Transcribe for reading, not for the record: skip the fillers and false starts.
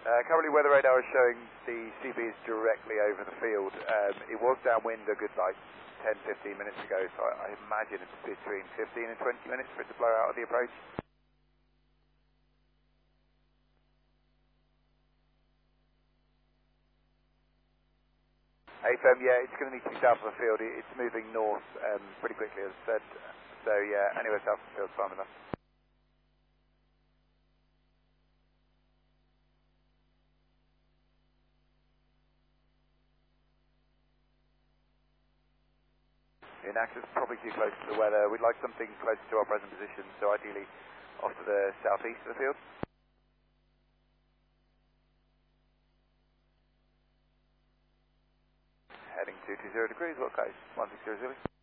Currently weather radar is showing the CB is directly over the field. It was downwind a good like 10, 15 minutes ago, so I imagine it's between 15 and 20 minutes for it to blow out of the approach. AFM, yeah, it's going to need to be south of the field. It's moving north pretty quickly, as I said. So yeah, anywhere south of the field is fine enough. In access, probably too close to the weather. We'd like something close to our present position, so ideally off to the southeast of the field. Heading 220 degrees, what case? 1600.